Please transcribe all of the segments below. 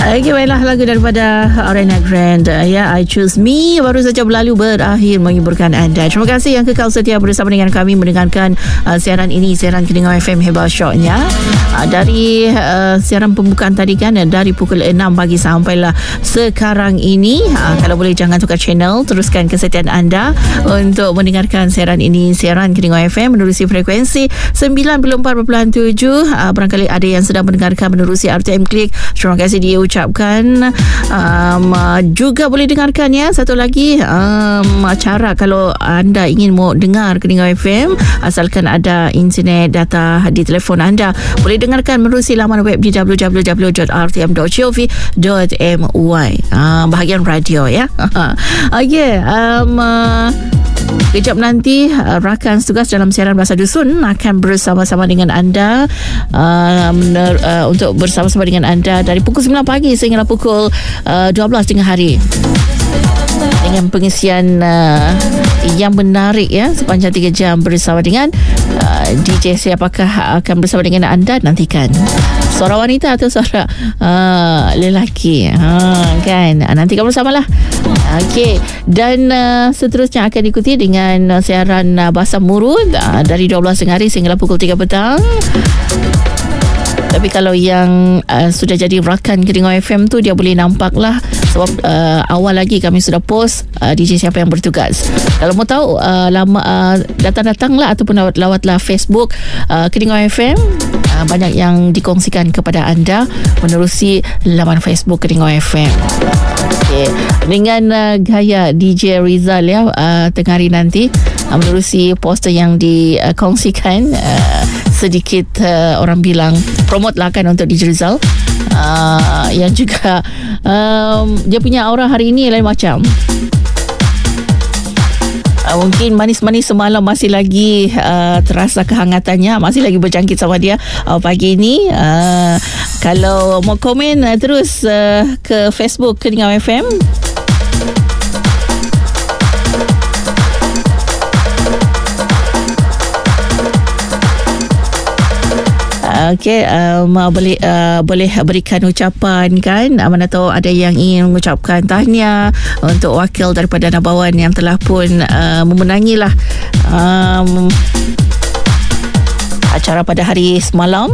Okay, baiklah, lagu daripada Ariana Grande, I Choose Me baru saja berlalu, berakhir menghiburkan anda. Terima kasih yang kekal setia bersama dengan kami mendengarkan siaran ini, siaran Keningau FM Heba Shocknya. Dari siaran pembukaan tadi kan, dari pukul 6 pagi sampailah sekarang ini. Kalau boleh jangan tukar channel, teruskan kesetiaan anda untuk mendengarkan siaran ini, siaran Keningau FM menerusi frekuensi 94.7. Barangkali ada yang sedang mendengarkan menerusi RTM Klik, terima kasih dia ucapkan. Juga boleh dengarkan ya, satu lagi cara kalau anda ingin mau dengar Keningau FM, asalkan ada internet data di telefon anda, boleh dengarkan menerusi laman web di www.rtm.gov.my, bahagian radio ya. Okay, kejap nanti rakan tugas dalam siaran Bahasa Dusun akan bersama-sama dengan anda untuk bersama-sama dengan anda dari pukul 9 pagi sehingga pukul 12 tengah hari, dengan pengisian yang menarik ya, sepanjang 3 jam bersama dengan DJ siapakah akan bersama dengan anda, nantikan. Suara wanita atau suara lelaki, kan, nantikan bersamalah. Okey, dan seterusnya akan diikuti dengan siaran Bahasa Murud dari 12 tengah hari sehingga pukul 3 petang. Tapi kalau yang sudah jadi rakan Keningau FM tu, dia boleh nampak lah, sebab awal lagi kami sudah post DJ siapa yang bertugas. Kalau mau tahu, datang-datanglah ataupun lawatlah Facebook Keningau FM. Banyak yang dikongsikan kepada anda menerusi laman Facebook Keningau FM. Okay. Dengan gaya DJ Rizal ya, tengah hari nanti menerusi poster yang dikongsikan, sedikit orang bilang promote lah kan untuk DJ Rizal, yang juga dia punya aura hari ini lain macam. Mungkin manis-manis semalam masih lagi terasa kehangatannya, masih lagi berjangkit sama dia pagi ini. Kalau mau komen, terus ke Facebook Keningau FM. Okey, boleh berikan ucapan kan, mana tahu ada yang ingin mengucapkan tahniah untuk wakil daripada Nabawan yang telah pun memenangilah acara pada hari semalam.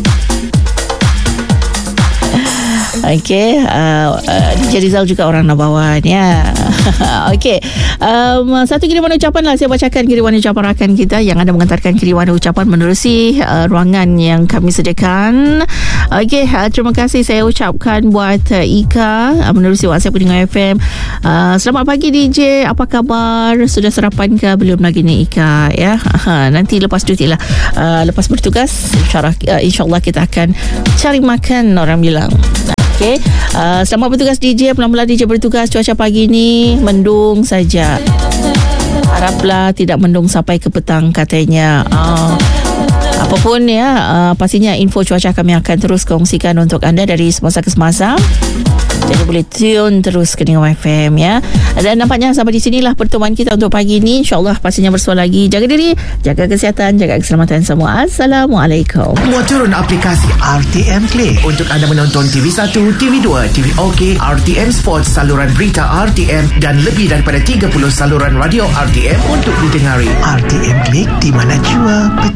Okey, DJ Rizal juga orang Nabawan ya. Okey, satu kiriman ucapan lah, saya bacakan kiriman ucapan rakan kita yang ada mengantarkan kiriman ucapan menerusi ruangan yang kami sediakan. Okey, terima kasih saya ucapkan buat Ika menerusi WhatsApp Keningau FM. Selamat pagi DJ, apa khabar? Sudah sarapan ke belum lagi ni Ika ya? Nanti lepas cuti lah, lepas bertugas insyaAllah kita akan cari makan, orang bilang. Okay. Selamat bertugas DJ. Pelan-pelan DJ bertugas. Cuaca pagi ni mendung saja. Haraplah tidak mendung sampai ke petang katanya. Apapun ya, pastinya info cuaca kami akan terus kongsikan untuk anda dari semasa ke semasa. Jadi boleh tune terus Keningau FM ya. Dan nampaknya sampai di sinilah pertemuan kita untuk pagi ini. InsyaAllah pastinya bersua lagi. Jaga diri, jaga kesihatan, jaga keselamatan semua. Assalamualaikum. Muat turun aplikasi RTM Play untuk anda menonton TV1, TV2, TV OK, RTM Sports, saluran berita RTM dan lebih daripada 30 saluran radio RTM untuk didengari. RTM Play, di mana jua